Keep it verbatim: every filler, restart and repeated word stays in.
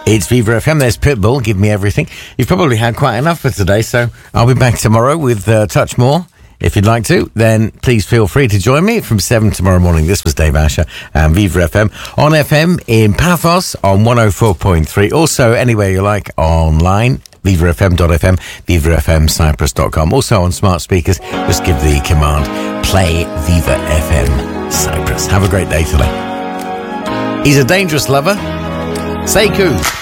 It's Viva F M. There's Pitbull. Give me everything. You've probably had quite enough for today, so I'll be back tomorrow with uh, Touch More. If you'd like to, then please feel free to join me from seven tomorrow morning. This was Dave Asher and Viva F M. On F M in Paphos on one oh four point three. Also, anywhere you like online, viva f m dot f m, viva f m cyprus dot com. Also on smart speakers, just give the command, play Viva F M Cyprus. Have a great day today. He's a dangerous lover. Sekou.